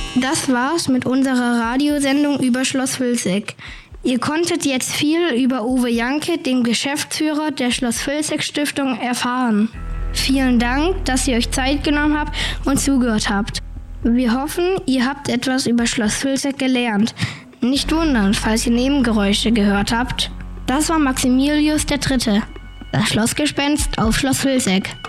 Das war's mit unserer Radiosendung über Schloss Vilseck. Ihr konntet jetzt viel über Uwe Janke, den Geschäftsführer der Schloss Vilseck Stiftung, erfahren. Vielen Dank, dass ihr euch Zeit genommen habt und zugehört habt. Wir hoffen, ihr habt etwas über Schloss Vilseck gelernt. Nicht wundern, falls ihr Nebengeräusche gehört habt. Das war Maximilius III., das Schlossgespenst auf Schloss Vilseck.